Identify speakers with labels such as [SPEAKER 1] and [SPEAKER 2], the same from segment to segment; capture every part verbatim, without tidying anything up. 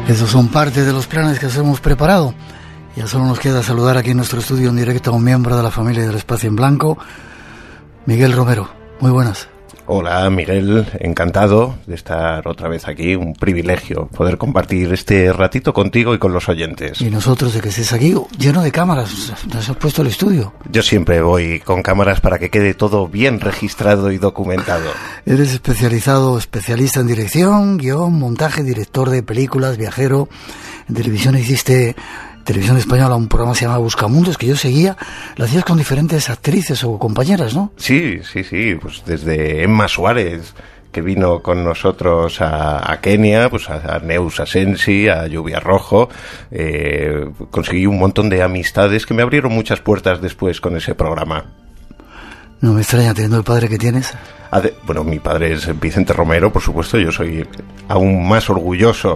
[SPEAKER 1] Esos son parte de los planes que os hemos preparado. Ya solo nos queda saludar aquí en nuestro estudio en directo a un miembro de la familia del Espacio en Blanco, Miguel Romero. Muy buenas.
[SPEAKER 2] Hola Miguel, encantado de estar otra vez aquí, un privilegio poder compartir este ratito contigo y con los oyentes.
[SPEAKER 1] Y nosotros de que estés aquí, lleno de cámaras, nos has puesto el estudio.
[SPEAKER 2] Yo siempre voy con cámaras para que quede todo bien registrado y documentado.
[SPEAKER 1] Eres especializado, especialista en dirección, guión, montaje, director de películas, viajero. En televisión hiciste... Televisión Española, un programa que se llama Buscamundos, que yo seguía, lo hacías con diferentes actrices o compañeras, ¿no?
[SPEAKER 2] Sí, sí, sí, pues desde Emma Suárez, que vino con nosotros a, a Kenia, pues a, a Neus Asensi, a Lluvia Rojo, eh, conseguí un montón de amistades que me abrieron muchas puertas después con ese programa.
[SPEAKER 1] No me extraña, teniendo el padre que tienes.
[SPEAKER 2] Ade- bueno, mi padre es Vicente Romero, por supuesto, yo soy aún más orgulloso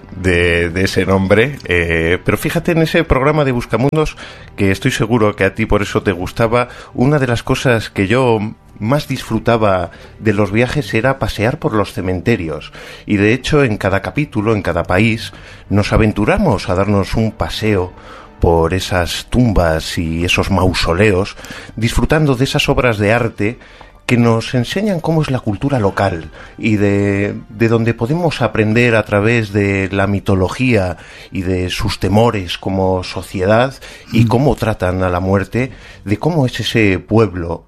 [SPEAKER 2] De, de ese nombre, eh, pero fíjate en ese programa de Buscamundos, que estoy seguro que a ti por eso te gustaba. Una de las cosas que yo más disfrutaba de los viajes era pasear por los cementerios, y de hecho en cada capítulo, en cada país, nos aventuramos a darnos un paseo por esas tumbas y esos mausoleos, disfrutando de esas obras de arte que nos enseñan cómo es la cultura local y de, de donde podemos aprender a través de la mitología y de sus temores como sociedad y cómo tratan a la muerte, de cómo es ese pueblo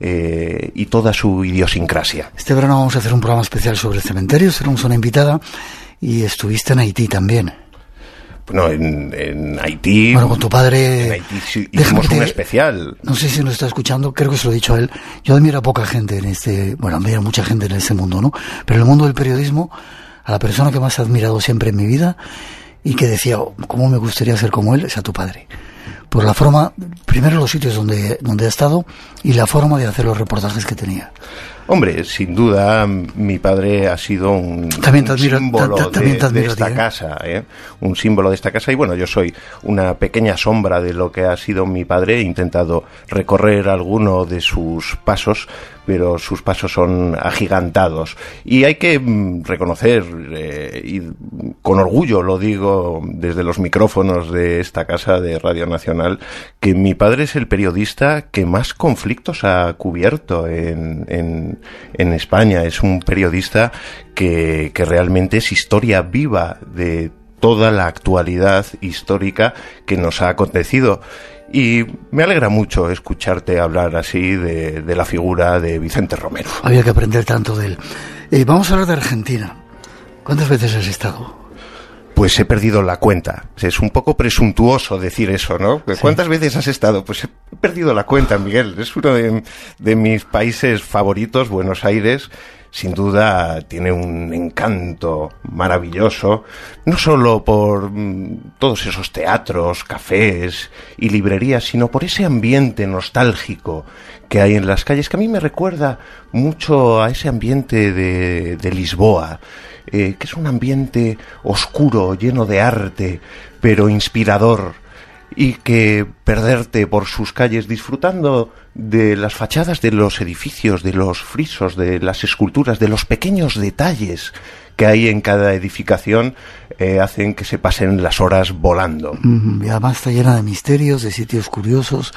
[SPEAKER 2] eh, y toda su idiosincrasia.
[SPEAKER 1] Este verano vamos a hacer un programa especial sobre cementerios, tenemos una invitada y estuviste en Haití también.
[SPEAKER 2] Bueno, en, en Haití...
[SPEAKER 1] Bueno, con tu padre...
[SPEAKER 2] En Haití sí, hicimos un especial.
[SPEAKER 1] No sé si nos está escuchando, creo que se lo he dicho a él. Yo admiro a poca gente en este... Bueno, admiro a mucha gente en este mundo, ¿no? Pero en el mundo del periodismo, a la persona que más he admirado siempre en mi vida y que decía, oh, cómo me gustaría ser como él, es a tu padre. Por la forma... Primero los sitios donde, donde ha estado y la forma de hacer los reportajes que tenía.
[SPEAKER 2] Hombre, sin duda, mi padre ha sido un,
[SPEAKER 1] también te admiro,
[SPEAKER 2] un símbolo
[SPEAKER 1] ta, ta, también
[SPEAKER 2] de,
[SPEAKER 1] te admiro
[SPEAKER 2] de esta
[SPEAKER 1] a ti, ¿eh?
[SPEAKER 2] casa, ¿eh? Un símbolo de esta casa. Y bueno, yo soy una pequeña sombra de lo que ha sido mi padre. He intentado recorrer alguno de sus pasos, pero sus pasos son agigantados. Y hay que mm, reconocer, eh, y con orgullo lo digo desde los micrófonos de esta casa de Radio Nacional, que mi padre es el periodista que más conflictos ha cubierto en, en, en España. Es un periodista que, que realmente es historia viva de toda la actualidad histórica que nos ha acontecido. Y me alegra mucho escucharte hablar así de, de la figura de Vicente Romero.
[SPEAKER 1] Había que aprender tanto de él. Eh, vamos a hablar de Argentina. ¿Cuántas veces has estado?
[SPEAKER 2] Pues he perdido la cuenta. Es un poco presuntuoso decir eso, ¿no? ¿Cuántas sí. veces has estado? Pues he perdido la cuenta, Miguel. Es uno de, de mis países favoritos, Buenos Aires. Sin duda tiene un encanto maravilloso, no solo por mm, todos esos teatros, cafés y librerías, sino por ese ambiente nostálgico que hay en las calles, que a mí me recuerda mucho a ese ambiente de, de Lisboa, eh, que es un ambiente oscuro, lleno de arte, pero inspirador, y que perderte por sus calles disfrutando de las fachadas de los edificios, de los frisos, de las esculturas, de los pequeños detalles que hay en cada edificación, eh, hacen que se pasen las horas volando.
[SPEAKER 1] Mm, y además está llena de misterios, de sitios curiosos.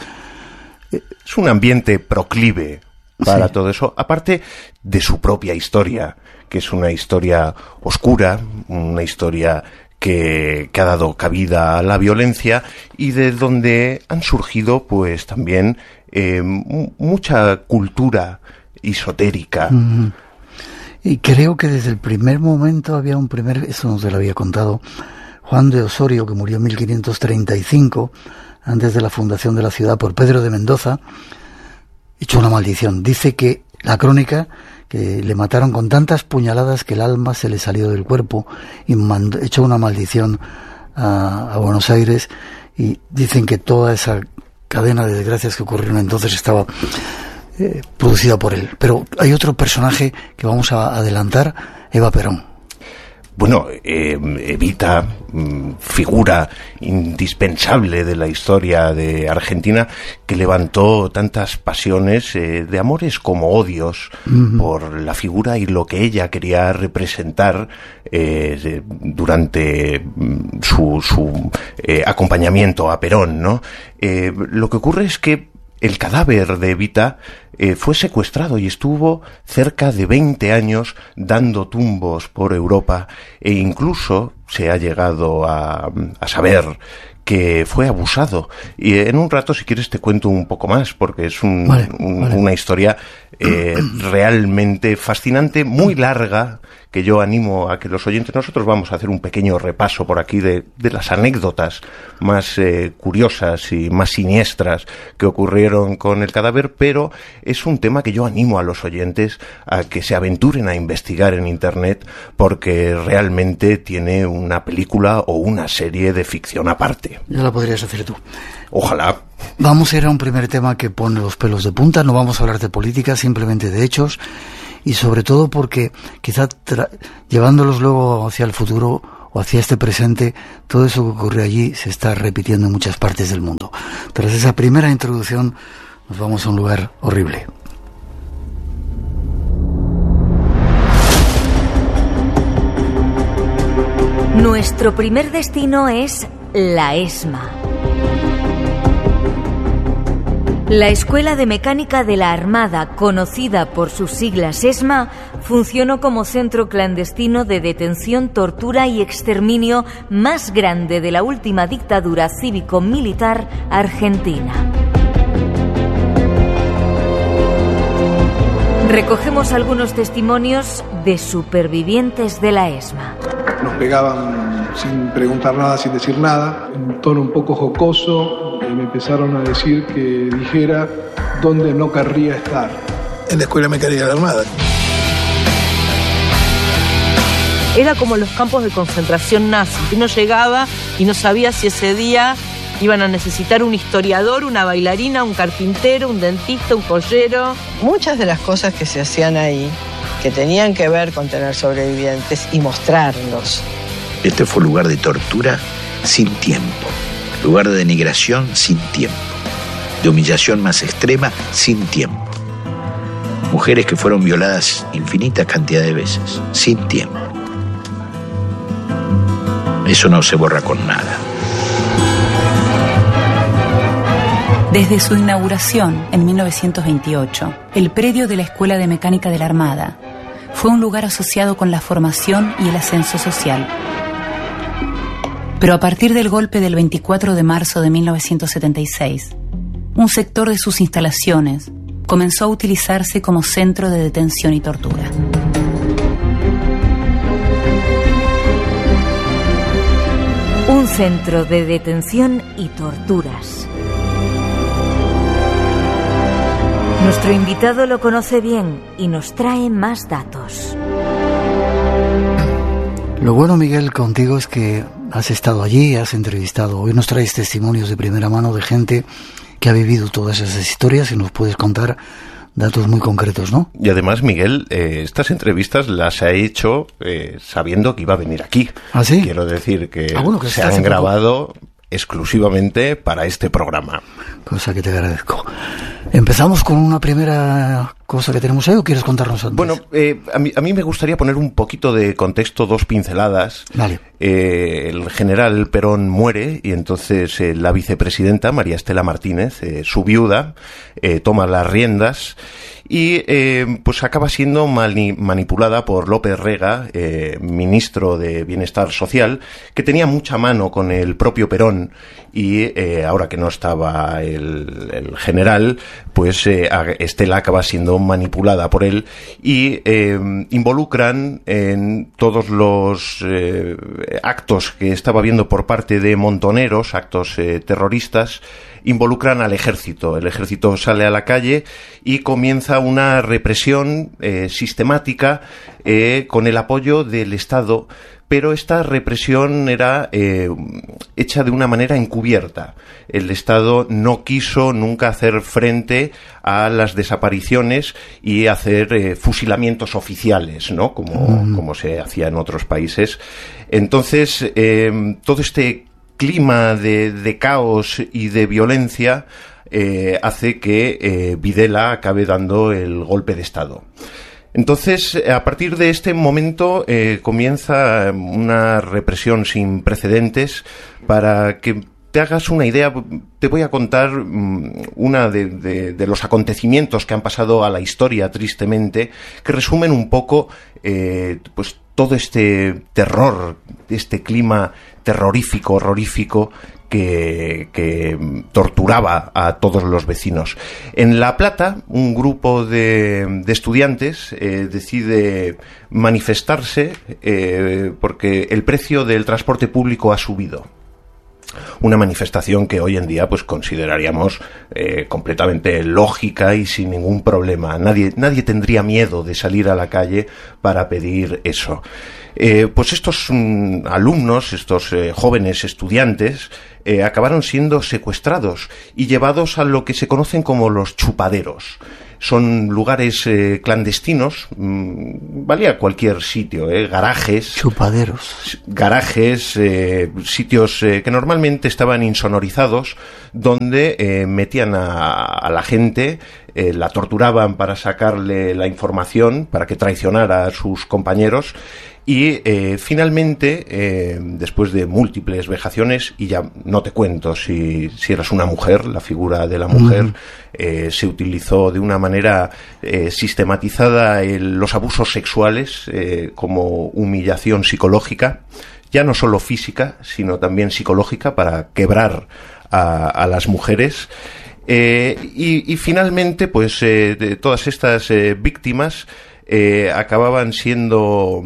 [SPEAKER 2] Es un ambiente proclive para
[SPEAKER 1] sí.
[SPEAKER 2] todo eso, aparte de su propia historia, que es una historia oscura, una historia que, que ha dado cabida a la violencia y de donde han surgido pues también eh, m- mucha cultura esotérica.
[SPEAKER 1] Mm. Y creo que desde el primer momento había un primer, eso no te lo había contado, Juan de Osorio, que murió en mil quinientos treinta y cinco, antes de la fundación de la ciudad, por Pedro de Mendoza, echó una maldición. Dice que la crónica, que le mataron con tantas puñaladas que el alma se le salió del cuerpo y mandó, echó una maldición a, a Buenos Aires, y dicen que toda esa cadena de desgracias que ocurrieron entonces estaba eh, producida por él. Pero hay otro personaje que vamos a adelantar, Eva Perón.
[SPEAKER 2] bueno, eh, Evita, figura indispensable de la historia de Argentina, que levantó tantas pasiones eh, de amores como odios uh-huh. por la figura y lo que ella quería representar eh, durante su, su eh, acompañamiento a Perón, ¿no? Eh, lo que ocurre es que el cadáver de Evita eh, fue secuestrado y estuvo cerca de veinte años dando tumbos por Europa, e incluso se ha llegado a, a saber que fue abusado. Y en un rato, si quieres, te cuento un poco más, porque es un,
[SPEAKER 1] vale,
[SPEAKER 2] un,
[SPEAKER 1] vale.
[SPEAKER 2] una historia eh, realmente fascinante, muy larga, que yo animo a que los oyentes, nosotros vamos a hacer un pequeño repaso por aquí de, de las anécdotas más eh, curiosas y más siniestras que ocurrieron con el cadáver, pero es un tema que yo animo a los oyentes a que se aventuren a investigar en internet, porque realmente tiene una película o una serie de ficción aparte.
[SPEAKER 1] Ya la podrías hacer tú.
[SPEAKER 2] Ojalá.
[SPEAKER 1] Vamos a ir a un primer tema que pone los pelos de punta, no vamos a hablar de política, simplemente de hechos, y sobre todo porque quizá tra- llevándolos luego hacia el futuro o hacia este presente, todo eso que ocurrió allí se está repitiendo en muchas partes del mundo. Tras esa primera introducción nos vamos a un lugar horrible.
[SPEAKER 3] Nuestro primer destino es la ESMA. La Escuela de Mecánica de la Armada, conocida por sus siglas ESMA, funcionó como centro clandestino de detención, tortura y exterminio más grande de la última dictadura cívico-militar argentina. Recogemos algunos testimonios de supervivientes de la ESMA.
[SPEAKER 4] Nos pegaban sin preguntar nada, sin decir nada, en un tono un poco jocoso. Me empezaron a decir que dijera dónde no querría estar.
[SPEAKER 5] En la Escuela Mecánica de la Armada.
[SPEAKER 6] Era como los campos de concentración nazi. Uno llegaba y no sabía si ese día iban a necesitar un historiador, una bailarina, un carpintero, un dentista, un joyero.
[SPEAKER 7] Muchas de las cosas que se hacían ahí, que tenían que ver con tener sobrevivientes y mostrarlos.
[SPEAKER 5] Este fue un lugar de tortura sin tiempo. Lugar de denigración sin tiempo, de humillación más extrema sin tiempo. Mujeres que fueron violadas infinita cantidad de veces, sin tiempo. Eso no se borra con nada.
[SPEAKER 8] Desde su inauguración en mil novecientos veintiocho, el predio de la Escuela de Mecánica de la Armada fue un lugar asociado con la formación y el ascenso social. Pero a partir del golpe del veinticuatro de marzo de mil novecientos setenta y seis, un sector de sus instalaciones comenzó a utilizarse como centro de detención y tortura.
[SPEAKER 3] Un centro de detención y torturas. Nuestro invitado lo conoce bien y nos trae más datos.
[SPEAKER 1] Lo bueno, Miguel, contigo es que has estado allí, has entrevistado. Hoy nos traes testimonios de primera mano de gente que ha vivido todas esas historias y nos puedes contar datos muy concretos, ¿no?
[SPEAKER 2] Y además, Miguel, eh, estas entrevistas las ha hecho eh, sabiendo que iba a venir aquí.
[SPEAKER 1] ¿Ah, sí?
[SPEAKER 2] Quiero decir que,
[SPEAKER 1] ah, bueno, que
[SPEAKER 2] se han grabado exclusivamente para este programa.
[SPEAKER 1] Cosa que te agradezco. ¿Empezamos con una primera cosa que tenemos ahí o quieres contarnos antes?
[SPEAKER 2] Bueno, eh, a, mí, a mí me gustaría poner un poquito de contexto, dos pinceladas.
[SPEAKER 1] Vale.
[SPEAKER 2] Eh, el general Perón muere y entonces eh, la vicepresidenta, María Estela Martínez, eh, su viuda, eh, toma las riendas y eh, pues acaba siendo mani- manipulada por López Rega, eh, ministro de Bienestar Social, que tenía mucha mano con el propio Perón y eh, ahora que no estaba el, el general, pues eh, Estela acaba siendo manipulada por él y eh, involucran en todos los eh, actos que estaba viendo por parte de montoneros, actos eh, terroristas, involucran al ejército. El ejército sale a la calle y comienza una represión eh, sistemática eh, con el apoyo del Estado, pero esta represión era eh, hecha de una manera encubierta. El Estado no quiso nunca hacer frente a las desapariciones y hacer eh, fusilamientos oficiales, ¿no? Como, mm. como se hacía en otros países. Entonces, eh, todo este clima de, de caos y de violencia eh, hace que eh, Videla acabe dando el golpe de Estado. Entonces, a partir de este momento eh, comienza una represión sin precedentes. Para que te hagas una idea, te voy a contar um, una de, de, de los acontecimientos que han pasado a la historia, tristemente, que resumen un poco eh, pues todo este terror, este clima terrorífico, horrorífico, Que, que torturaba a todos los vecinos. En La Plata, un grupo de, de estudiantes eh, decide manifestarse eh, porque el precio del transporte público ha subido. Una manifestación que hoy en día pues consideraríamos eh, completamente lógica y sin ningún problema. Nadie, nadie tendría miedo de salir a la calle para pedir eso. Eh, pues estos mm, alumnos, estos eh, jóvenes estudiantes, eh, acabaron siendo secuestrados y llevados a lo que se conocen como los chupaderos. Son lugares eh, clandestinos, mmm, valía cualquier sitio, eh, garajes.
[SPEAKER 1] Chupaderos.
[SPEAKER 2] Garajes, eh, sitios eh, que normalmente estaban insonorizados, donde eh, metían a, a la gente, eh, la torturaban para sacarle la información, para que traicionara a sus compañeros. Y eh, finalmente, eh, después de múltiples vejaciones, y ya no te cuento si, si eras una mujer, la figura de la mujer, uh-huh. eh, se utilizó de una manera eh, sistematizada el, los abusos sexuales eh, como humillación psicológica, ya no solo física, sino también psicológica, para quebrar a, a las mujeres. Eh, y, y finalmente, pues eh, de todas estas eh, víctimas Eh, acababan siendo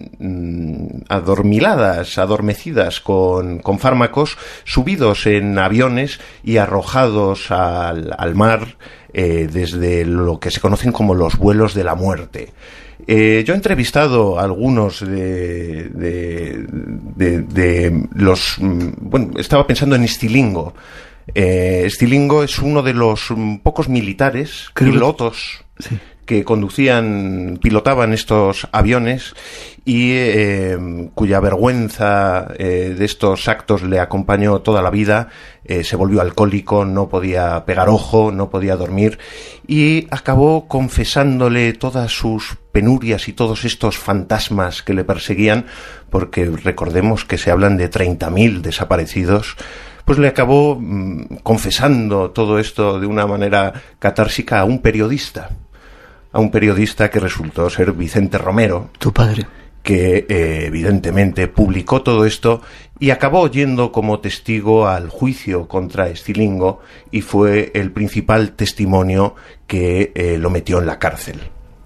[SPEAKER 2] mm, adormiladas, adormecidas con, con fármacos, subidos en aviones y arrojados al, al mar eh, desde lo que se conocen como los vuelos de la muerte. Eh, yo he entrevistado a algunos de, de, de, de los... Bueno, estaba pensando en Estilingo. Eh, Estilingo es uno de los um, pocos militares, Creo pilotos... Sí. que conducían, pilotaban estos aviones y eh, cuya vergüenza eh, de estos actos le acompañó toda la vida. Eh, se volvió alcohólico, no podía pegar ojo, no podía dormir y acabó confesándole todas sus penurias y todos estos fantasmas que le perseguían, porque recordemos que se hablan de treinta mil desaparecidos. Pues le acabó mmm, confesando todo esto de una manera catársica a un periodista. a un periodista que resultó ser Vicente Romero.
[SPEAKER 1] Tu padre.
[SPEAKER 2] Que eh, evidentemente publicó todo esto y acabó yendo como testigo al juicio contra Estilingo y fue el principal testimonio que eh, lo metió en la cárcel.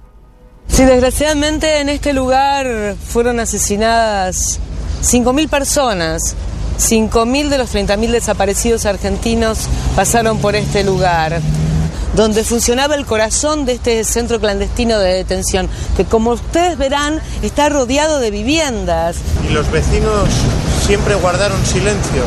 [SPEAKER 6] Sí, desgraciadamente en este lugar fueron asesinadas cinco mil personas. cinco mil de los treinta mil desaparecidos argentinos pasaron por este lugar, donde funcionaba el corazón de este centro clandestino de detención, que como ustedes verán está rodeado de viviendas.
[SPEAKER 9] ¿Y los vecinos siempre guardaron silencio?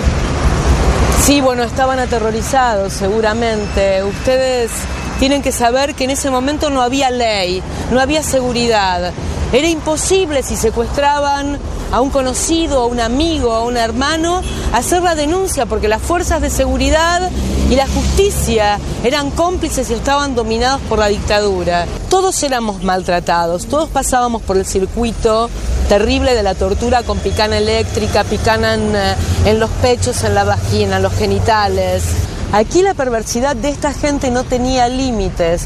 [SPEAKER 6] Sí, bueno, estaban aterrorizados seguramente. Ustedes tienen que saber que en ese momento no había ley, no había seguridad. Era imposible, si secuestraban a un conocido, a un amigo, a un hermano, hacer la denuncia, porque las fuerzas de seguridad y la justicia eran cómplices y estaban dominados por la dictadura. Todos éramos maltratados, todos pasábamos por el circuito terrible de la tortura con picana eléctrica, picana en, en los pechos, en la vagina, en los genitales. Aquí la perversidad de esta gente no tenía límites.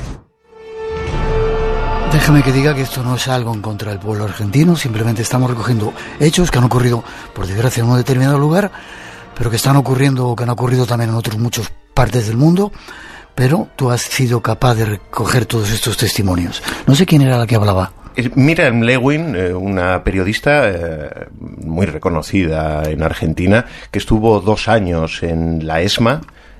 [SPEAKER 1] Déjame que diga que esto no es algo en contra del pueblo argentino, simplemente estamos recogiendo hechos que han ocurrido, por desgracia, en un determinado lugar, pero que están ocurriendo, que han ocurrido también en otras muchas partes del mundo, pero tú has sido capaz de recoger todos estos testimonios. No sé quién era la que hablaba.
[SPEAKER 2] Miriam Lewin, eh, una periodista eh, muy reconocida en Argentina, que estuvo dos años en la ESMA,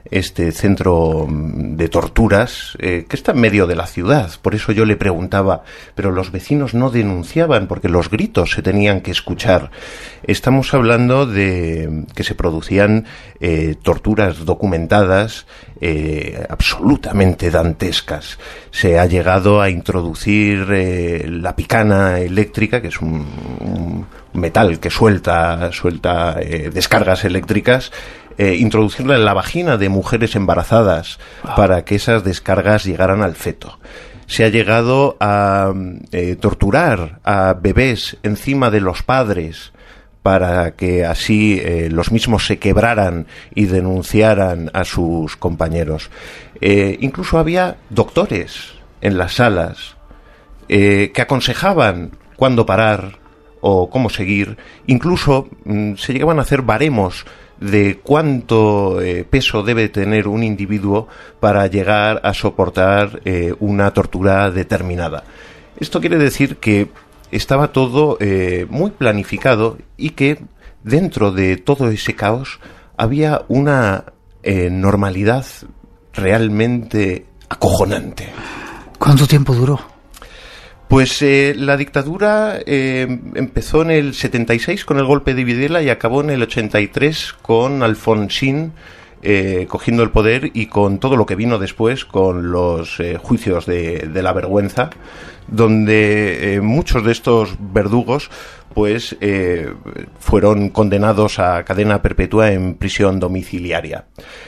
[SPEAKER 2] este centro de torturas, eh, que está en medio de la ciudad. Por eso yo le preguntaba, pero los vecinos no denunciaban porque los gritos se tenían que escuchar. Estamos hablando de que se producían eh, torturas documentadas eh, absolutamente dantescas. Se ha llegado a introducir eh, la picana eléctrica, que es un, un metal que suelta, suelta eh, descargas eléctricas, Eh, introducirla en la vagina de mujeres embarazadas wow. para que esas descargas llegaran al feto. Se ha llegado a eh, torturar a bebés encima de los padres para que así eh, los mismos se quebraran y denunciaran a sus compañeros. Eh, incluso había doctores en las salas eh, que aconsejaban cuándo parar o cómo seguir. Incluso mm, se llegaban a hacer baremos de cuánto eh, peso debe tener un individuo para llegar a soportar eh, una tortura determinada. Esto quiere decir que estaba todo eh, muy planificado y que dentro de todo ese caos había una eh, normalidad realmente acojonante.
[SPEAKER 1] ¿Cuánto tiempo duró?
[SPEAKER 2] Pues eh, la dictadura eh, empezó en el setenta y seis con el golpe de Videla y acabó en el ochenta y tres con Alfonsín eh, cogiendo el poder y con todo lo que vino después, con los eh, juicios de, de la vergüenza, donde eh, muchos de estos verdugos pues eh, fueron condenados a cadena perpetua en prisión domiciliaria.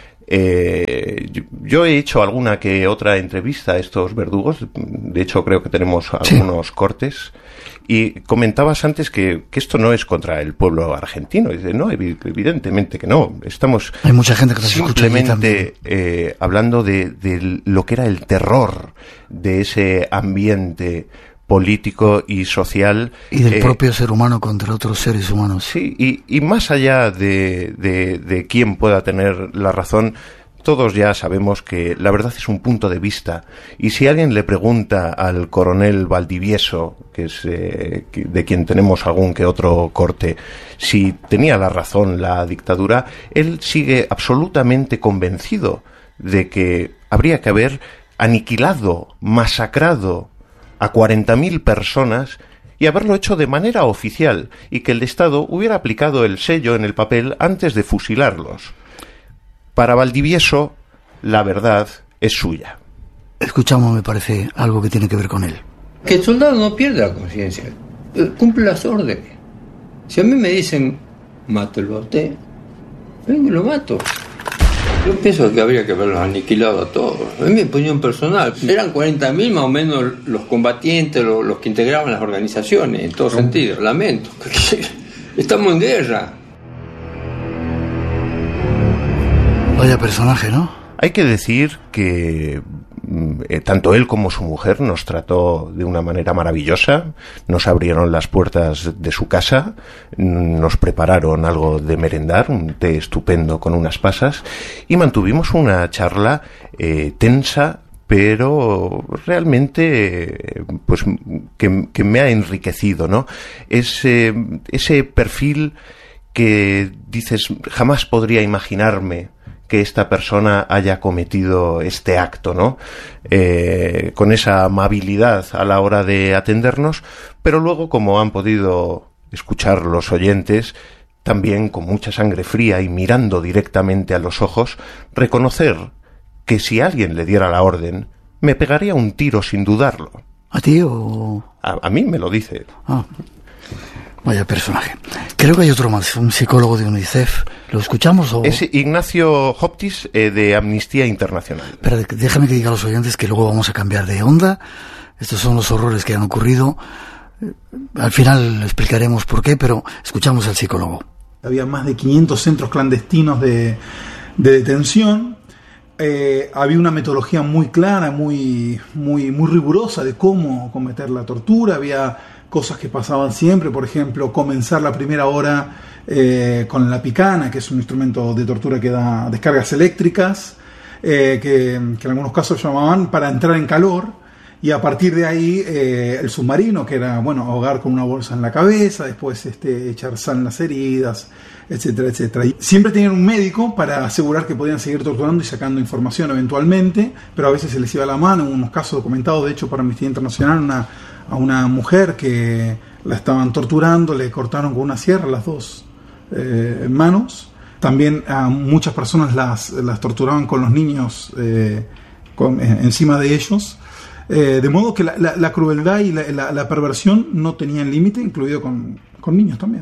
[SPEAKER 2] Eh, yo, yo he hecho alguna que otra entrevista a estos verdugos, de hecho creo que tenemos algunos sí. cortes, y comentabas antes que, que esto no es contra el pueblo argentino. Y dice, no, evidentemente que no, estamos
[SPEAKER 1] Hay mucha gente que nos
[SPEAKER 2] simplemente eh, hablando de, de lo que era el terror de ese ambiente político y social.
[SPEAKER 1] Y del
[SPEAKER 2] eh,
[SPEAKER 1] propio ser humano contra otros seres humanos.
[SPEAKER 2] Sí, y, y más allá de, de, de quién pueda tener la razón, todos ya sabemos que la verdad es un punto de vista. Y si alguien le pregunta al coronel Valdivieso, que es eh, de quien tenemos algún que otro corte, si tenía la razón la dictadura, él sigue absolutamente convencido de que habría que haber aniquilado, masacrado a cuarenta mil personas y haberlo hecho de manera oficial y que el Estado hubiera aplicado el sello en el papel antes de fusilarlos. Para Valdivieso, la verdad es suya.
[SPEAKER 1] Escuchamos, me parece, algo que tiene que ver con él.
[SPEAKER 10] Que el soldado no pierda la conciencia, cumple las órdenes. Si a mí me dicen, mátelo a usted, vengo y lo mato. Yo pienso que habría que haberlos aniquilado a todos. Es mi opinión personal. Eran cuarenta mil más o menos los combatientes, los, los que integraban las organizaciones, en todo sentido. Lamento. Estamos en guerra.
[SPEAKER 1] Vaya personaje, ¿no?
[SPEAKER 2] Hay que decir que eh, tanto él como su mujer nos trató de una manera maravillosa, nos abrieron las puertas de su casa, nos prepararon algo de merendar, un té estupendo con unas pasas, y mantuvimos una charla eh, tensa, pero realmente pues que, que me ha enriquecido, ¿no? Ese, ese perfil que dices, jamás podría imaginarme que esta persona haya cometido este acto, ¿no? Eh, con esa amabilidad a la hora de atendernos, pero luego, como han podido escuchar los oyentes, también con mucha sangre fría y mirando directamente a los ojos, reconocer que si alguien le diera la orden, me pegaría un tiro sin dudarlo.
[SPEAKER 1] ¿A ti o...?
[SPEAKER 2] A, a mí me lo dice.
[SPEAKER 1] Ah. Vaya personaje. Creo que hay otro más, un psicólogo de UNICEF. ¿Lo escuchamos o...?
[SPEAKER 2] Es Ignacio Hoptis, eh, de Amnistía Internacional.
[SPEAKER 1] Pero déjame que diga a los oyentes que luego vamos a cambiar de onda. Estos son los horrores que han ocurrido. Al final explicaremos por qué, pero escuchamos al psicólogo.
[SPEAKER 11] Había más de quinientos centros clandestinos de, de detención. Eh, había una metodología muy clara, muy, muy, muy rigurosa de cómo cometer la tortura. Había cosas que pasaban siempre, por ejemplo, comenzar la primera hora eh, con la picana, que es un instrumento de tortura que da descargas eléctricas, eh, que, que en algunos casos llamaban para entrar en calor, Y a partir de ahí, eh, el submarino, que era, bueno, ahogar con una bolsa en la cabeza, después este, echar sal en las heridas, etcétera, etcétera. Y siempre tenían un médico para asegurar que podían seguir torturando y sacando información eventualmente, pero a veces se les iba la mano. En unos casos documentados, de hecho, para Amnistía Internacional, una, a una mujer que la estaban torturando, le cortaron con una sierra las dos eh, manos. También a muchas personas las, las torturaban con los niños eh, con, eh, encima de ellos. Eh, de modo que la, la, la crueldad y la, la, la perversión no tenían límite, incluido con, con niños también.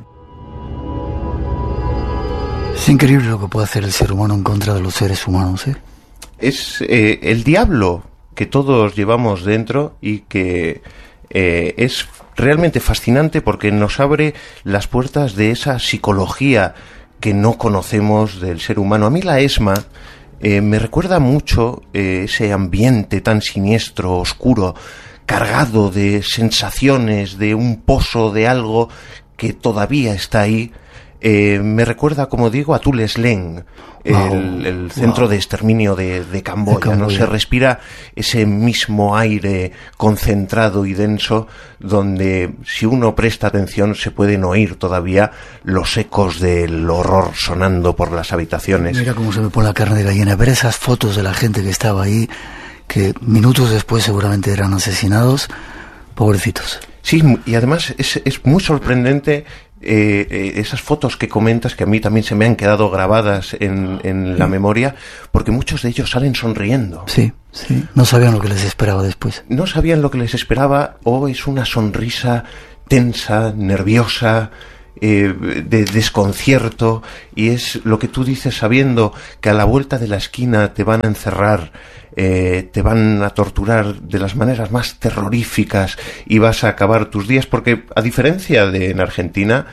[SPEAKER 1] Es increíble lo que puede hacer el ser humano en contra de los seres humanos, ¿eh?
[SPEAKER 2] Es eh, el diablo que todos llevamos dentro y que eh, es realmente fascinante porque nos abre las puertas de esa psicología que no conocemos del ser humano. A mí la ESMA Eh, me recuerda mucho eh, ese ambiente tan siniestro, oscuro, cargado de sensaciones, de un pozo de algo que todavía está ahí. Eh, me recuerda, como digo, a Tuleslen, wow, el, el centro wow. de exterminio de, de Camboya, de Camboya. ¿No? Se respira ese mismo aire concentrado y denso, donde si uno presta atención se pueden oír todavía los ecos del horror sonando por las habitaciones.
[SPEAKER 1] Mira cómo se me pone la carne de gallina, ver esas fotos de la gente que estaba ahí, que minutos después seguramente eran asesinados, pobrecitos.
[SPEAKER 2] Sí, y además es, es muy sorprendente Eh, eh, esas fotos que comentas, que a mí también se me han quedado grabadas en, en la sí. memoria, porque muchos de ellos salen sonriendo.
[SPEAKER 1] Sí, sí, no sabían lo que les esperaba después.
[SPEAKER 2] No sabían lo que les esperaba, o es una sonrisa tensa, nerviosa, eh, de desconcierto, y es lo que tú dices sabiendo que a la vuelta de la esquina te van a encerrar, Eh, te van a torturar de las maneras más terroríficas y vas a acabar tus días, porque a diferencia de en Argentina,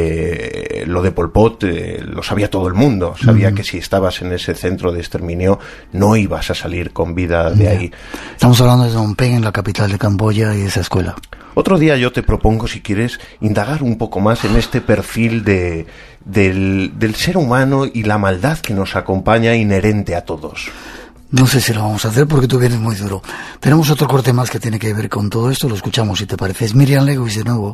[SPEAKER 2] eh, lo de Pol Pot eh, lo sabía todo el mundo, sabía uh-huh. que si estabas en ese centro de exterminio no ibas a salir con vida de yeah. ahí.
[SPEAKER 1] Estamos hablando de Phnom Penh, en la capital de Camboya, y esa escuela.
[SPEAKER 2] Otro día yo te propongo, si quieres, indagar un poco más en este perfil de, del, del ser humano y la maldad que nos acompaña inherente a todos.
[SPEAKER 1] No sé si lo vamos a hacer porque tú vienes muy duro. Tenemos otro corte más que tiene que ver con todo esto, lo escuchamos si te parece. Es Miriam Lewis de nuevo.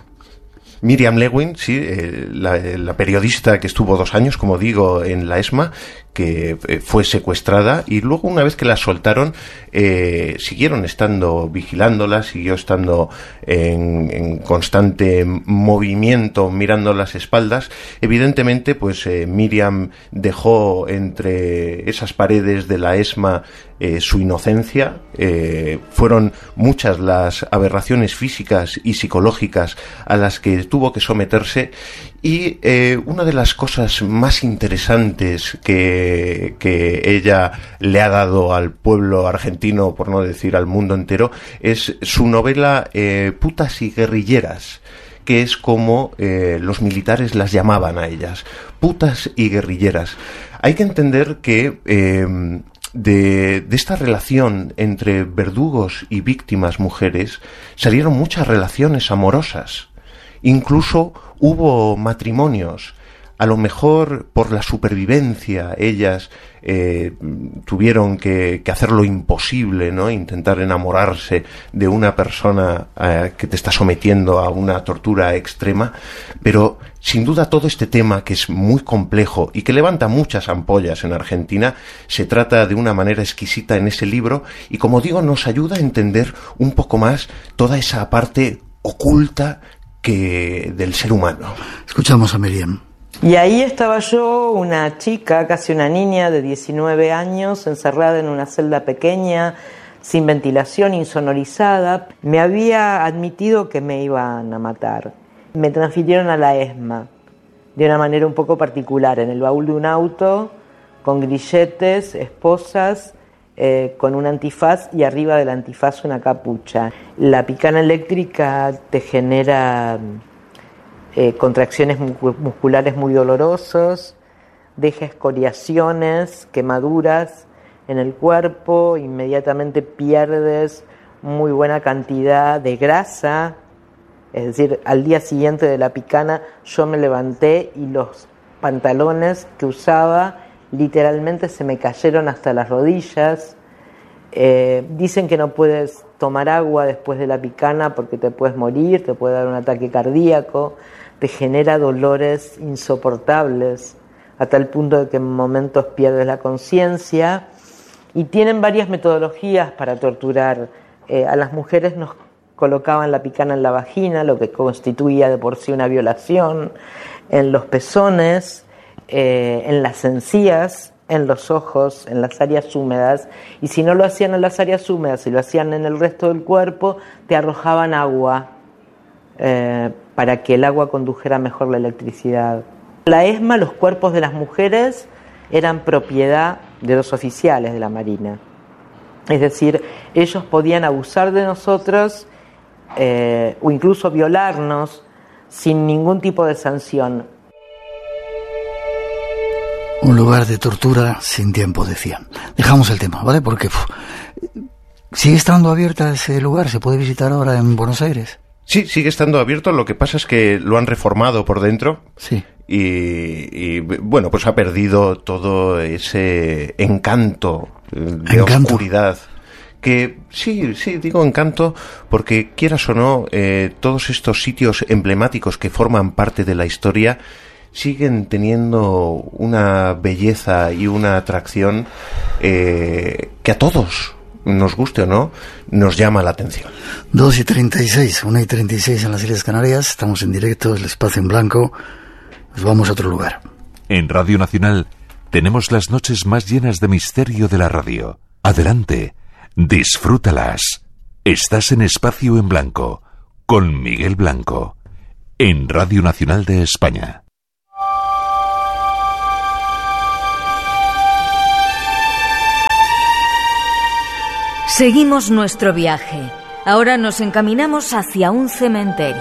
[SPEAKER 2] Miriam Lewin, sí, eh, la, la periodista que estuvo dos años, como digo, en la ESMA, que eh, fue secuestrada, y luego una vez que la soltaron eh, siguieron estando vigilándola, siguió estando en, en constante movimiento, mirando las espaldas. Evidentemente, pues eh, Miriam dejó entre esas paredes de la ESMA eh, su inocencia. Eh, fueron muchas las aberraciones físicas y psicológicas a las que tuvo que someterse, y eh, una de las cosas más interesantes que, que ella le ha dado al pueblo argentino, por no decir al mundo entero, es su novela eh, Putas y Guerrilleras, que es como eh, los militares las llamaban a ellas, putas y guerrilleras. Hay que entender que eh, de, de esta relación entre verdugos y víctimas mujeres salieron muchas relaciones amorosas. Incluso hubo matrimonios. A lo mejor por la supervivencia ellas eh, tuvieron que, que hacer lo imposible, ¿no? Intentar enamorarse de una persona eh, que te está sometiendo a una tortura extrema. Pero sin duda todo este tema, que es muy complejo y que levanta muchas ampollas en Argentina, se trata de una manera exquisita en ese libro, y como digo, nos ayuda a entender un poco más toda esa parte oculta que del ser humano.
[SPEAKER 1] Escuchamos a Miriam.
[SPEAKER 7] Y ahí estaba yo, una chica, casi una niña de diecinueve años, encerrada en una celda pequeña, sin ventilación, insonorizada. Me había admitido que me iban a matar. Me transfirieron a la ESMA de una manera un poco particular, en el baúl de un auto, con grilletes, esposas, Eh, con un antifaz, y arriba del antifaz una capucha. La picana eléctrica te genera eh, contracciones musculares muy dolorosos, deja escoriaciones, quemaduras en el cuerpo, inmediatamente pierdes muy buena cantidad de grasa. Es decir, al día siguiente de la picana yo me levanté y los pantalones que usaba literalmente se me cayeron hasta las rodillas. Eh, dicen que no puedes tomar agua después de la picana porque te puedes morir, te puede dar un ataque cardíaco, te genera dolores insoportables, a tal punto de que en momentos pierdes la conciencia. Y tienen varias metodologías para torturar. Eh, a las mujeres nos colocaban la picana en la vagina, lo que constituía de por sí una violación, en los pezones, eh, en las encías, en los ojos, en las áreas húmedas, y si no lo hacían en las áreas húmedas, si lo hacían en el resto del cuerpo, te arrojaban agua eh, para que el agua condujera mejor la electricidad. La ESMA, los cuerpos de las mujeres eran propiedad de los oficiales de la Marina. Es decir, ellos podían abusar de nosotros eh, o incluso violarnos sin ningún tipo de sanción.
[SPEAKER 1] Un lugar de tortura sin tiempo, decían. Dejamos el tema, ¿vale? Porque uf, sigue estando abierta ese lugar, se puede visitar ahora en Buenos Aires.
[SPEAKER 2] Sí, sigue estando abierto, lo que pasa es que lo han reformado por dentro.
[SPEAKER 1] Sí.
[SPEAKER 2] Y, y bueno, pues ha perdido todo ese encanto de
[SPEAKER 1] ¿Encanto?
[SPEAKER 2] Oscuridad. Que sí, sí, digo encanto porque quieras o no, eh, todos estos sitios emblemáticos que forman parte de la historia siguen teniendo una belleza y una atracción eh, que a todos, nos guste o no, nos llama la atención.
[SPEAKER 1] dos y treinta y seis, una y treinta y seis en las Islas Canarias, estamos en directo, el espacio en blanco, nos vamos a otro lugar.
[SPEAKER 12] En Radio Nacional tenemos las noches más llenas de misterio de la radio. Adelante, disfrútalas. Estás en Espacio en Blanco, con Miguel Blanco, en Radio Nacional de España.
[SPEAKER 3] Seguimos nuestro viaje. Ahora nos encaminamos hacia un cementerio.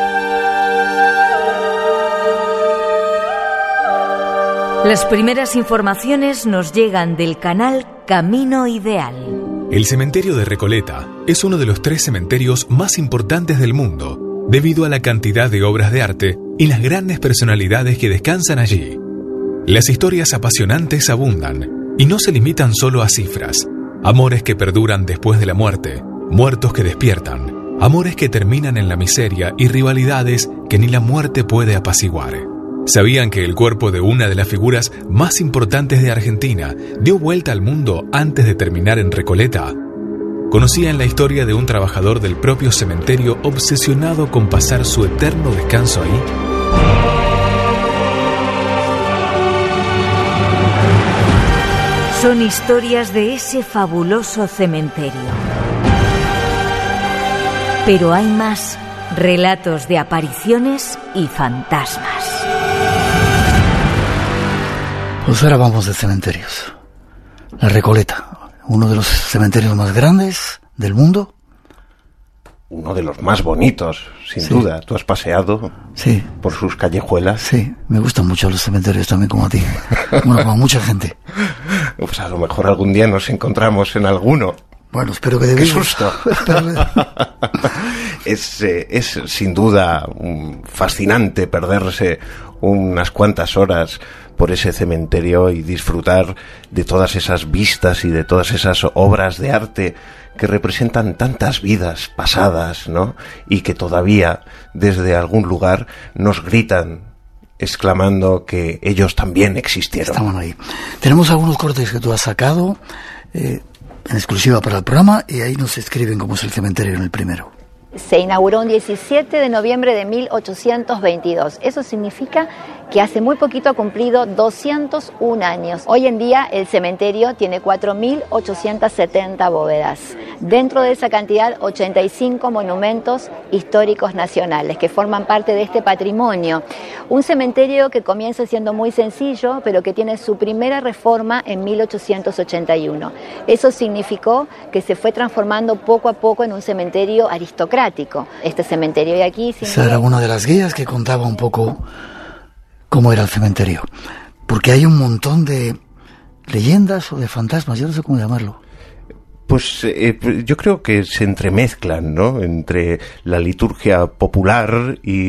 [SPEAKER 3] Las primeras informaciones nos llegan del canal Camino Ideal.
[SPEAKER 13] El cementerio de Recoleta es uno de los tres cementerios más importantes del mundo, debido a la cantidad de obras de arte y las grandes personalidades que descansan allí. Las historias apasionantes abundan y no se limitan solo a cifras. Amores que perduran después de la muerte, muertos que despiertan, amores que terminan en la miseria y rivalidades que ni la muerte puede apaciguar. ¿Sabían que el cuerpo de una de las figuras más importantes de Argentina dio vuelta al mundo antes de terminar en Recoleta? ¿Conocían la historia de un trabajador del propio cementerio obsesionado con pasar su eterno descanso ahí?
[SPEAKER 3] Son historias de ese fabuloso cementerio. Pero hay más, relatos de apariciones y fantasmas.
[SPEAKER 1] Pues ahora vamos de cementerios. La Recoleta, uno de los cementerios más grandes del mundo.
[SPEAKER 2] Uno de los más bonitos, sin
[SPEAKER 1] sí.
[SPEAKER 2] duda. Tú has paseado
[SPEAKER 1] sí.
[SPEAKER 2] por sus callejuelas.
[SPEAKER 1] Sí, me gustan mucho los cementerios también como a ti. Bueno, como mucha gente.
[SPEAKER 2] Pues a lo mejor algún día nos encontramos en alguno.
[SPEAKER 1] Bueno, espero que de
[SPEAKER 2] ¡Qué
[SPEAKER 1] vivos.
[SPEAKER 2] susto! es, eh, es sin duda um, fascinante perderse unas cuantas horas por ese cementerio y disfrutar de todas esas vistas y de todas esas obras de arte que representan tantas vidas pasadas, ¿no? Y que todavía desde algún lugar nos gritan exclamando que ellos también existieron.
[SPEAKER 1] Estaban ahí. Tenemos algunos cortes que tú has sacado eh, en exclusiva para el programa y ahí nos escriben cómo es el cementerio en el primero.
[SPEAKER 14] Se inauguró un diecisiete de noviembre de mil ochocientos veintidós. Eso significa que hace muy poquito ha cumplido doscientos un años. Hoy en día el cementerio tiene cuatro mil ochocientas setenta bóvedas. Dentro de esa cantidad, ochenta y cinco monumentos históricos nacionales que forman parte de este patrimonio. Un cementerio que comienza siendo muy sencillo, pero que tiene su primera reforma en mil ochocientos ochenta y uno. Eso significó que se fue transformando poco a poco en un cementerio aristocrático. Este cementerio de aquí...
[SPEAKER 1] Esa era una de las guías que contaba un poco cómo era el cementerio. Porque hay un montón de leyendas o de fantasmas, yo no sé cómo llamarlo.
[SPEAKER 2] Pues eh, yo creo que se entremezclan, ¿no? Entre la liturgia popular y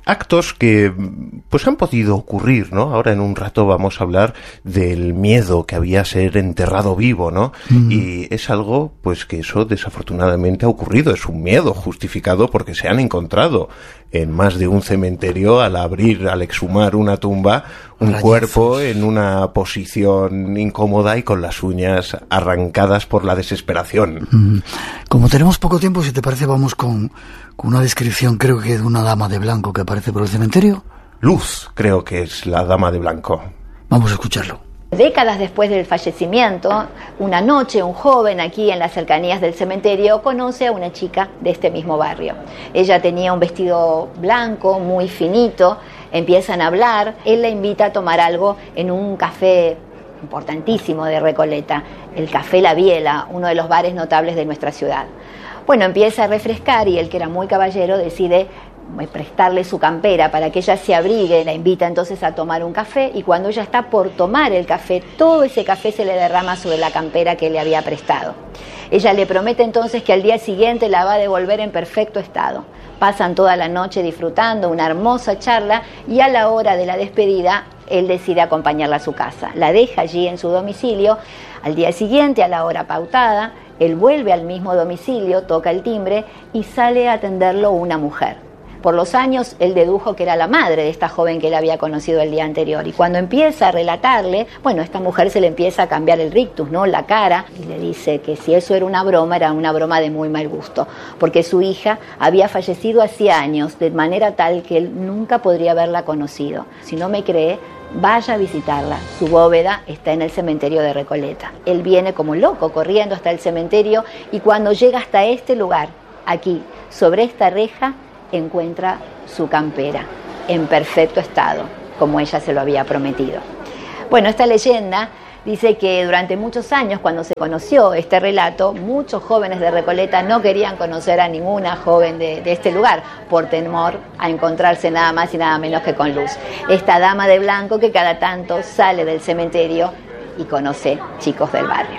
[SPEAKER 2] actos que pues han podido ocurrir, ¿no? Ahora en un rato vamos a hablar del miedo que había a ser enterrado vivo, ¿no? Mm. Y es algo, pues que eso desafortunadamente ha ocurrido, es un miedo justificado porque se han encontrado en más de un cementerio al abrir, al exhumar una tumba, un Rayazos. cuerpo en una posición incómoda y con las uñas arrancadas por la desesperación.
[SPEAKER 1] Mm. Como tenemos poco tiempo, si te parece, vamos con, con una descripción, creo que de una dama de blanco que aparece por el cementerio.
[SPEAKER 2] Luz, creo que es la dama de blanco.
[SPEAKER 1] Vamos a escucharlo.
[SPEAKER 14] Décadas después del fallecimiento, una noche un joven aquí en las cercanías del cementerio conoce a una chica de este mismo barrio. Ella tenía un vestido blanco, muy finito, empiezan a hablar, él la invita a tomar algo en un café importantísimo de Recoleta, el Café La Biela, uno de los bares notables de nuestra ciudad. Bueno, empieza a refrescar y él, que era muy caballero, decide prestarle su campera para que ella se abrigue, la invita entonces a tomar un café y cuando ella está por tomar el café, todo ese café se le derrama sobre la campera que le había prestado. Ella le promete entonces que al día siguiente la va a devolver en perfecto estado. Pasan toda la noche disfrutando una hermosa charla y a la hora de la despedida él decide acompañarla a su casa. La deja allí en su domicilio. Al día siguiente, a la hora pautada, él vuelve al mismo domicilio, toca el timbre y sale a atenderlo una mujer. Por los años, él dedujo que era la madre de esta joven que él había conocido el día anterior. Y cuando empieza a relatarle, bueno, esta mujer se le empieza a cambiar el rictus, ¿no? La cara, y le dice que si eso era una broma, era una broma de muy mal gusto. Porque su hija había fallecido hacía años, de manera tal que él nunca podría haberla conocido. Si no me cree, vaya a visitarla. Su bóveda está en el cementerio de Recoleta. Él viene como loco, corriendo hasta el cementerio, y cuando llega hasta este lugar, aquí, sobre esta reja, encuentra su campera en perfecto estado, como ella se lo había prometido. Bueno, esta leyenda dice que durante muchos años, cuando se conoció este relato, muchos jóvenes de Recoleta no querían conocer a ninguna joven de, de este lugar, por temor a encontrarse nada más y nada menos que con Luz, esta dama de blanco que cada tanto sale del cementerio y conoce chicos del barrio.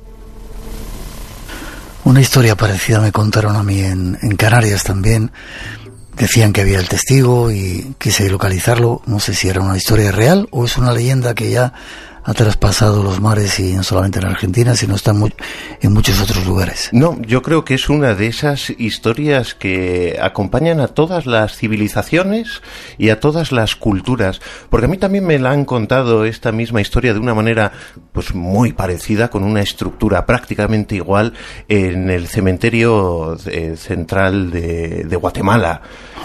[SPEAKER 1] Una historia parecida me contaron a mí en, en Canarias también. Decían que había el testigo y quise localizarlo. No sé si era una historia real o es una leyenda que ya ha traspasado los mares y no solamente en Argentina, sino está en, mu- en muchos otros lugares.
[SPEAKER 2] No, yo creo que es una de esas historias que acompañan a todas las civilizaciones y a todas las culturas, porque a mí también me la han contado esta misma historia de una manera pues muy parecida, con una estructura prácticamente igual en el cementerio eh, central de, de Guatemala.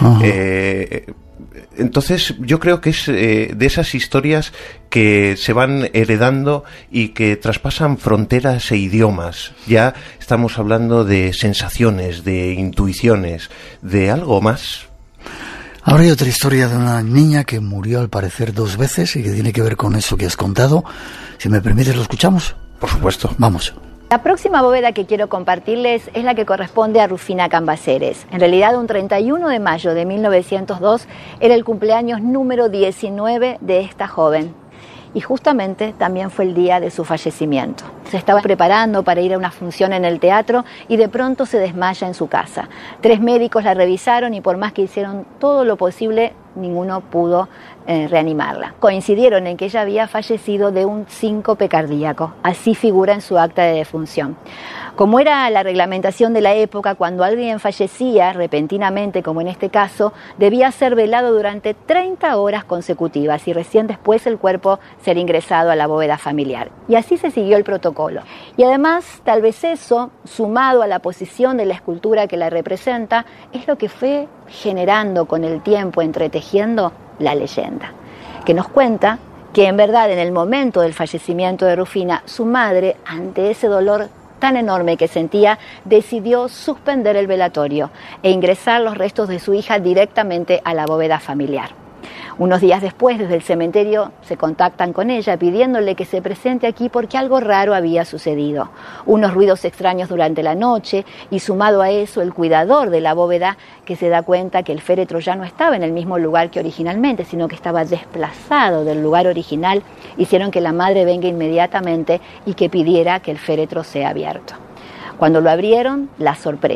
[SPEAKER 2] Eh, Entonces yo creo que es eh, de esas historias que se van heredando y que traspasan fronteras e idiomas. Ya estamos hablando de sensaciones, de intuiciones, de algo más.
[SPEAKER 1] Ahora hay otra historia de una niña que murió al parecer dos veces y que tiene que ver con eso que has contado. Si me permites, ¿lo escuchamos?
[SPEAKER 2] Por supuesto.
[SPEAKER 1] Vamos.
[SPEAKER 14] La próxima bóveda que quiero compartirles es la que corresponde a Rufina Cambaceres. En realidad, un treinta y uno de mayo de mil novecientos dos era el cumpleaños número diecinueve de esta joven. Y justamente también fue el día de su fallecimiento. Se estaba preparando para ir a una función en el teatro y de pronto se desmaya en su casa. Tres médicos la revisaron y por más que hicieron todo lo posible, ninguno pudo eh, reanimarla. Coincidieron en que ella había fallecido de un síncope cardíaco. Así figura en su acta de defunción. Como era la reglamentación de la época, cuando alguien fallecía repentinamente, como en este caso, debía ser velado durante treinta horas consecutivas y recién después el cuerpo ser ingresado a la bóveda familiar. Y así se siguió el protocolo. Y además, tal vez eso, sumado a la posición de la escultura que la representa, es lo que fue generando con el tiempo, entretejiendo la leyenda, que nos cuenta que en verdad en el momento del fallecimiento de Rufina, su madre, ante ese dolor tan enorme que sentía, decidió suspender el velatorio e ingresar los restos de su hija directamente a la bóveda familiar. Unos días después, desde el cementerio, se contactan con ella pidiéndole que se presente aquí porque algo raro había sucedido. Unos ruidos extraños durante la noche y sumado a eso el cuidador de la bóveda que se da cuenta que el féretro ya no estaba en el mismo lugar que originalmente, sino que estaba desplazado del lugar original, hicieron que la madre venga inmediatamente y que pidiera que el féretro sea abierto. Cuando lo abrieron, la sorpresa.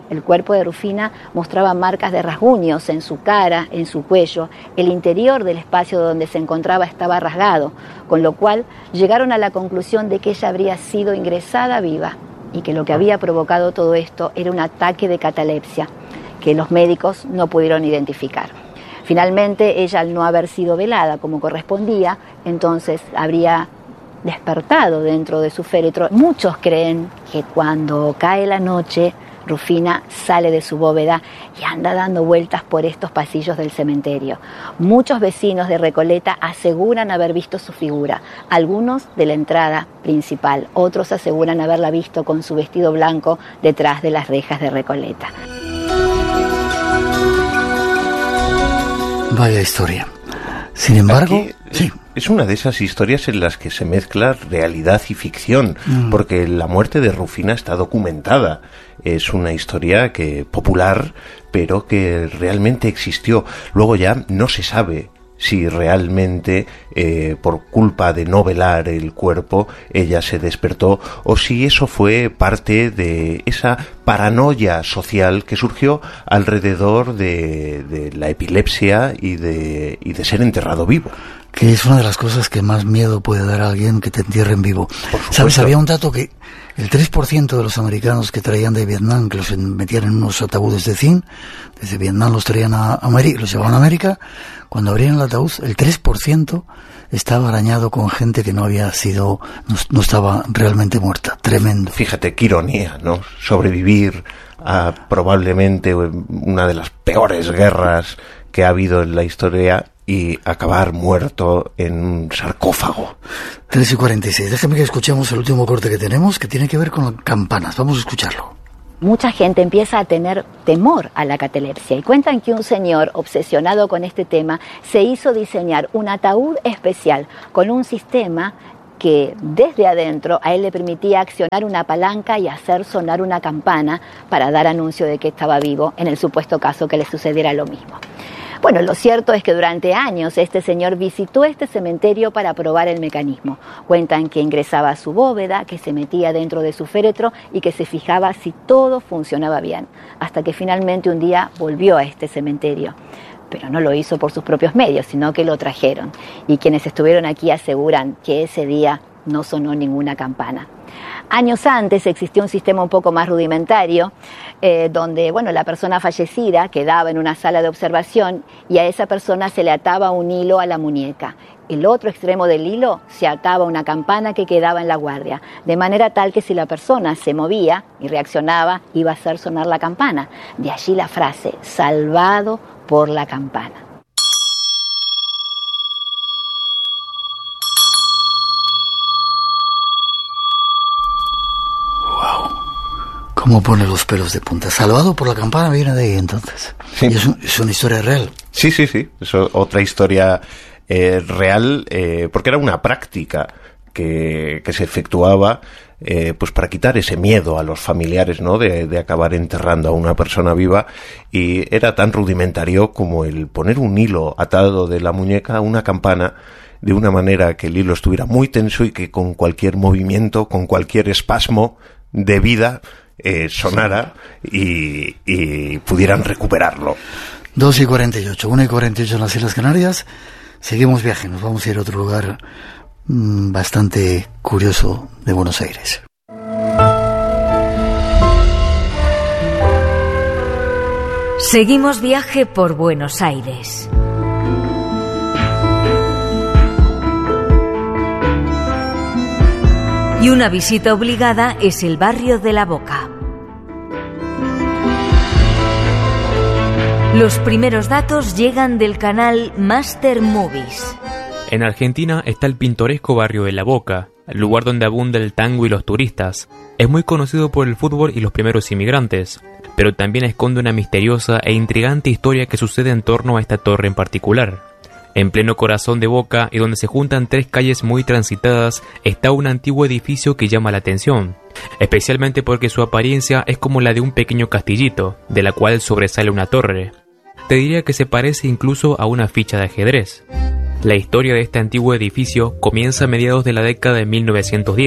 [SPEAKER 14] El cuerpo de Rufina mostraba marcas de rasguños en su cara, en su cuello. El interior del espacio donde se encontraba estaba rasgado, con lo cual llegaron a la conclusión de que ella habría sido ingresada viva y que lo que había provocado todo esto era un ataque de catalepsia que los médicos no pudieron identificar. Finalmente, ella, al no haber sido velada como correspondía, entonces habría despertado dentro de su féretro. Muchos creen que cuando cae la noche, Rufina sale de su bóveda y anda dando vueltas por estos pasillos del cementerio. Muchos vecinos de Recoleta aseguran haber visto su figura, algunos de la entrada principal, otros aseguran haberla visto con su vestido blanco detrás de las rejas de Recoleta.
[SPEAKER 1] Vaya historia. Sin embargo,
[SPEAKER 2] Aquí, sí. Es una de esas historias en las que se mezcla realidad y ficción, mm. porque la muerte de Rufina está documentada. Es una historia que popular, pero que realmente existió. Luego ya no se sabe si realmente eh, por culpa de no velar el cuerpo ella se despertó o si eso fue parte de esa paranoia social que surgió alrededor de, de la epilepsia y de, y de ser enterrado vivo.
[SPEAKER 1] Que es una de las cosas que más miedo puede dar a alguien, que te entierren vivo. ¿Sabes? Había un dato que el tres por ciento de los americanos que traían de Vietnam, que los metían en unos ataúdes de zinc, desde Vietnam los traían a América, los llevaban a América, cuando abrían el ataúd, el tres por ciento estaba arañado con gente que no había sido, no, no estaba realmente muerta. Tremendo.
[SPEAKER 2] Fíjate qué ironía, ¿no? Sobrevivir a probablemente una de las peores guerras que ha habido en la historia y acabar muerto en un sarcófago.
[SPEAKER 1] tres y cuarenta y seis. Déjame que escuchemos el último corte que tenemos, que tiene que ver con las campanas. Vamos a escucharlo.
[SPEAKER 14] Mucha gente empieza a tener temor a la catalepsia y cuentan que un señor obsesionado con este tema se hizo diseñar un ataúd especial con un sistema que desde adentro a él le permitía accionar una palanca y hacer sonar una campana para dar anuncio de que estaba vivo en el supuesto caso que le sucediera lo mismo. Bueno, lo cierto es que durante años este señor visitó este cementerio para probar el mecanismo. Cuentan que ingresaba a su bóveda, que se metía dentro de su féretro y que se fijaba si todo funcionaba bien, hasta que finalmente un día volvió a este cementerio. Pero no lo hizo por sus propios medios, sino que lo trajeron. Y quienes estuvieron aquí aseguran que ese día no sonó ninguna campana. Años antes existió un sistema un poco más rudimentario, eh, donde bueno, la persona fallecida quedaba en una sala de observación y a esa persona se le ataba un hilo a la muñeca. El otro extremo del hilo se ataba a una campana que quedaba en la guardia, de manera tal que si la persona se movía y reaccionaba, iba a hacer sonar la campana. De allí la frase, salvado por la campana.
[SPEAKER 1] ¿Cómo pone los pelos de punta? Salvado por la campana viene de ahí, entonces. Sí. Y es, un, es una historia real.
[SPEAKER 2] Sí, sí, sí. Es otra historia eh, real, eh, porque era una práctica que, que se efectuaba eh, pues para quitar ese miedo a los familiares, ¿no? De, de acabar enterrando a una persona viva. Y era tan rudimentario como el poner un hilo atado de la muñeca a una campana de una manera que el hilo estuviera muy tenso y que con cualquier movimiento, con cualquier espasmo de vida, Eh, sonara y, y pudieran recuperarlo.
[SPEAKER 1] dos y cuarenta y ocho, una y cuarenta y ocho en las Islas Canarias. Seguimos viaje, nos vamos a ir a otro lugar mmm, bastante curioso de Buenos Aires.
[SPEAKER 3] Seguimos viaje por Buenos Aires. Y una visita obligada es el barrio de La Boca. Los primeros datos llegan del canal Master Movies.
[SPEAKER 15] En Argentina está el pintoresco barrio de La Boca, el lugar donde abunda el tango y los turistas. Es muy conocido por el fútbol y los primeros inmigrantes, pero también esconde una misteriosa e intrigante historia que sucede en torno a esta torre en particular. En pleno corazón de Boca y donde se juntan tres calles muy transitadas está un antiguo edificio que llama la atención, especialmente porque su apariencia es como la de un pequeño castillito, de la cual sobresale una torre. Te diría que se parece incluso a una ficha de ajedrez. La historia de este antiguo edificio comienza a mediados de la década de mil novecientos diez,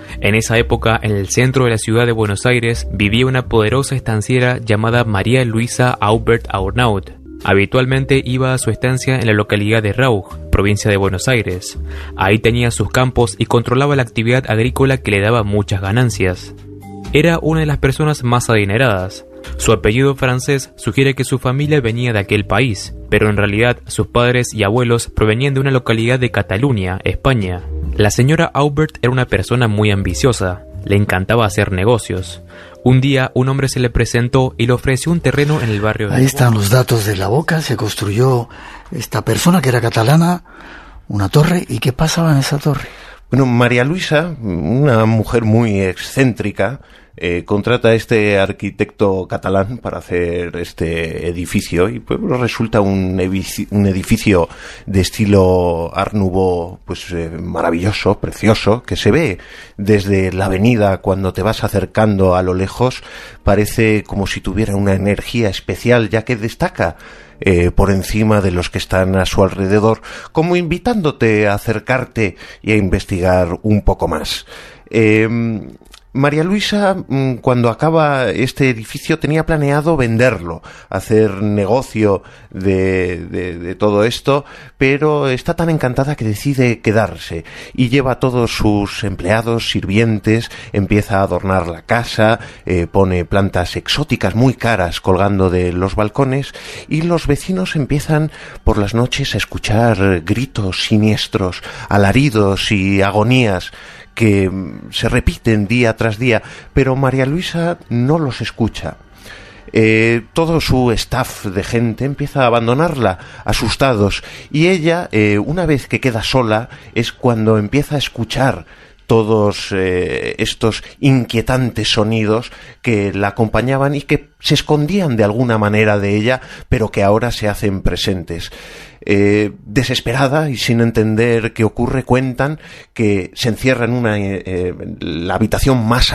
[SPEAKER 15] En esa época, en el centro de la ciudad de Buenos Aires, vivía una poderosa estanciera llamada María Luisa Aubert Arnaud. Habitualmente iba a su estancia en la localidad de Rauch, provincia de Buenos Aires. Ahí tenía sus campos y controlaba la actividad agrícola que le daba muchas ganancias. Era una de las personas más adineradas. Su apellido francés sugiere que su familia venía de aquel país, pero en realidad sus padres y abuelos provenían de una localidad de Cataluña, España. La señora Aubert era una persona muy ambiciosa. Le encantaba hacer negocios. Un día un hombre se le presentó y le ofreció un terreno en el barrio de...
[SPEAKER 1] Ahí están los datos de La Boca. Se construyó esta persona que era catalana, una torre. ¿Y qué pasaba en esa torre?
[SPEAKER 2] Bueno, María Luisa, una mujer muy excéntrica, eh, contrata a este arquitecto catalán para hacer este edificio y pues resulta un, edificio, un edificio de estilo Art Nouveau, pues eh, maravilloso, precioso, que se ve desde la avenida cuando te vas acercando a lo lejos. Parece como si tuviera una energía especial, ya que destaca Eh, por encima de los que están a su alrededor, como invitándote a acercarte y a investigar un poco más. Eh, María Luisa, cuando acaba este edificio, tenía planeado venderlo, hacer negocio de, de, de todo esto, pero está tan encantada que decide quedarse y lleva a todos sus empleados, sirvientes, empieza a adornar la casa, eh, pone plantas exóticas muy caras colgando de los balcones y los vecinos empiezan por las noches a escuchar gritos siniestros, alaridos y agonías que se repiten día tras día, pero María Luisa no los escucha. Eh, todo su staff de gente empieza a abandonarla, asustados, y ella, eh, una vez que queda sola, es cuando empieza a escuchar todos eh, estos inquietantes sonidos que la acompañaban y que se escondían de alguna manera de ella, pero que ahora se hacen presentes. Eh, desesperada y sin entender qué ocurre, cuentan que se encierra en una, eh, la habitación más